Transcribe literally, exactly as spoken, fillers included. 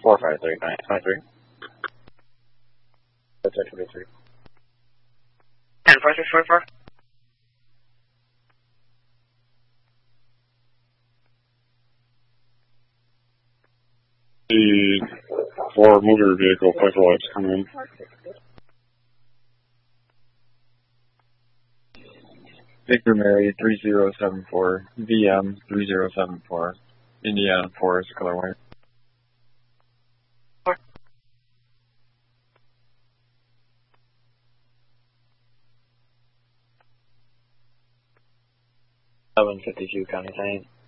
four five three, nine twenty-three. That's twenty-three. ten four six four four. The four motor vehicle cycle lights come in. Victor Mary three zero seven four, V M three zero seven four, Indiana Forest colorway. seven fifty-two, County Saint.